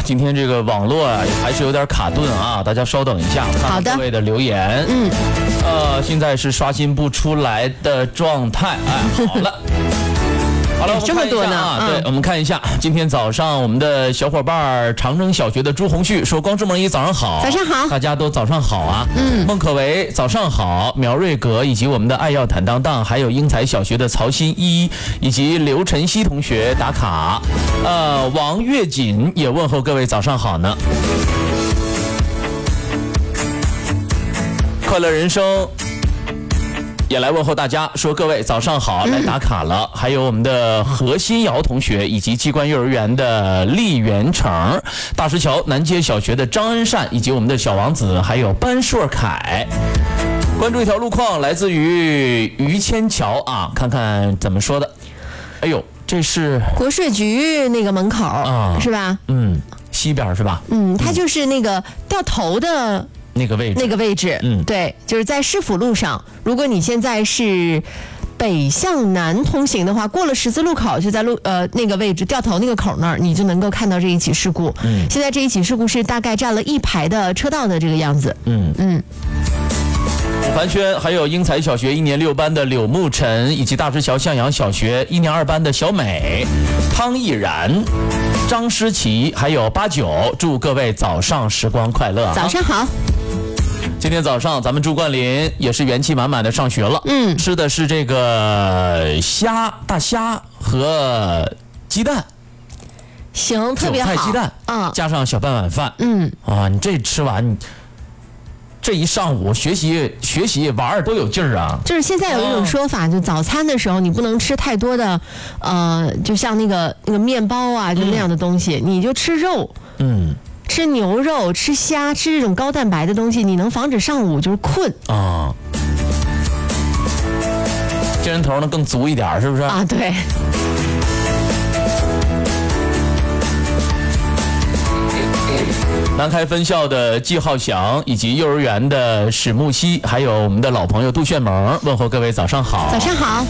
今天这个网络啊还是有点卡顿啊，大家稍等一下，看看各位的留言。现在是刷新不出来的状态。好了。好了， 这么多呢啊！对，我们看一下，今天早上我们的小伙伴长征小学的朱红旭说：“光之梦一早上好， 早上好， 大家都早上好啊。”孟可为早上好，苗瑞格以及我们的爱要坦荡荡，还有英才小学的曹新一以及刘晨曦同学打卡。王月锦也问候各位早上好呢。快乐人生。也来问候大家，说各位早上好，来打卡了。还有我们的何新瑶同学，以及机关幼儿园的厉元成，大石桥南街小学的张恩善，以及我们的小王子，还有班硕凯。关注一条路况，来自于于谦桥啊，看看怎么说的。哎呦，这是国税局那个门口啊，是吧？ 西边是吧？ 它就是那个掉头的。那个位置，对，就是在市府路上。如果你现在是北向南通行的话，过了十字路口就在那个位置掉头那个口那儿，你就能够看到这一起事故。现在这一起事故是大概占了一排的车道的这个样子。 樊轩，还有英才小学1年6班的柳木晨，以及大石桥向阳小学1年2班的小美、汤毅然、张诗琪，还有89，祝各位早上时光快乐。 早上好。 今天早上咱们朱冠霖也是元气满满的上学了，吃的是这个大虾和鸡蛋， 行，特别好， 韭菜鸡蛋加上小半碗饭，你这吃完，这一上午学习玩都有劲儿啊。就是现在有一种说法， 就早餐的时候你不能吃太多的，就像那个面包啊，就那样的东西，你就吃肉，吃牛肉、吃虾、吃这种高蛋白的东西，你能防止上午就是困啊。精神头呢更足一点，是不是啊？ 对。 南开分校的季浩翔，以及幼儿园的史木希，还有我们的老朋友杜炫萌，问候各位早上好。 早上好。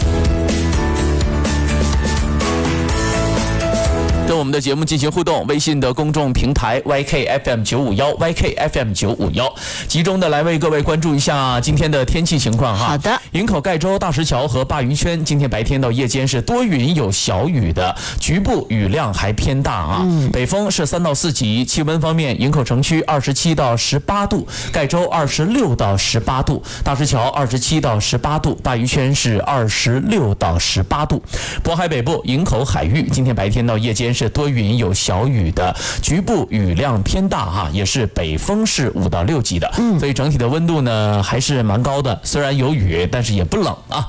跟我们的节目进行互动，微信的公众平台 YKFM951 YKFM951，集中的来为各位关注一下今天的天气情况哈。 好的。 营口盖州大石桥和鲅鱼圈今天白天到夜间是多云有小雨的，局部雨量还偏大啊。北风是3到4级。气温方面，营口城区27到18度，盖州26到18度，大石桥27到18度，鲅鱼圈是26到18度。渤海北部营口海域今天白天到夜间是多云有小雨的，局部雨量偏大哈，也是北风是5到6级的，所以整体的温度呢还是蛮高的，虽然有雨，但是也不冷啊。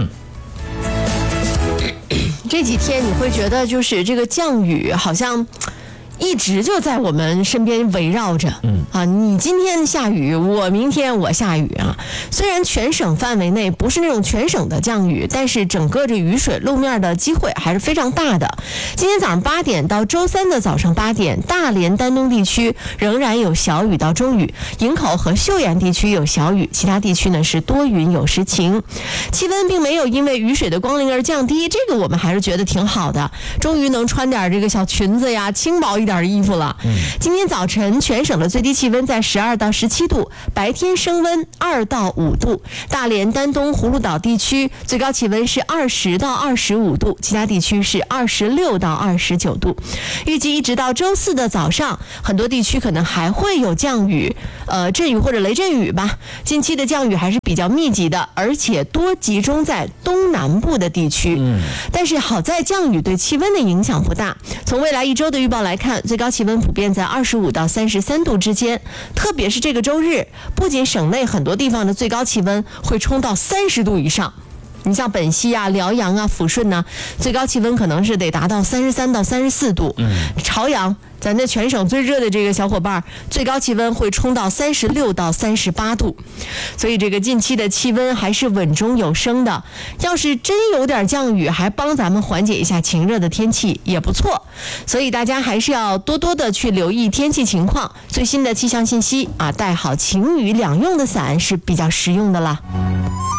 这几天你会觉得就是这个降雨好像一直就在我们身边围绕着，你今天下雨，我明天我下雨啊。虽然全省范围内不是那种全省的降雨，但是整个这雨水路面的机会还是非常大的。今天早上8点到周3的早上8点，大连丹东地区仍然有小雨到中雨，营口和岫岩地区有小雨，其他地区呢是多云有时晴。气温并没有因为雨水的光临而降低，这个我们还是觉得挺好的，终于能穿点这个小裙子呀，轻薄一点的衣服了。今天早晨全省的最低气温在12到17度，白天升温2到5度。大连、丹东、葫芦岛地区最高气温是20到25度，其他地区是26到29度。预计一直到周4的早上，很多地区可能还会有降雨，阵雨或者雷阵雨吧。近期的降雨还是比较密集的，而且多集中在东南部的地区。但是好在降雨对气温的影响不大。从未来1周的预报来看，最高气温普遍在25到33度之间，特别是这个周日，不仅省内很多地方的最高气温会冲到30度以上，你像本溪啊、辽阳啊、抚顺呢，最高气温可能是得达到33到34度。朝阳，咱这全省最热的这个小伙伴，最高气温会冲到36到38度。所以这个近期的气温还是稳中有升的，要是真有点降雨，还帮咱们缓解一下晴热的天气也不错。所以大家还是要多多的去留意天气情况，最新的气象信息啊，带好晴雨两用的伞是比较实用的啦。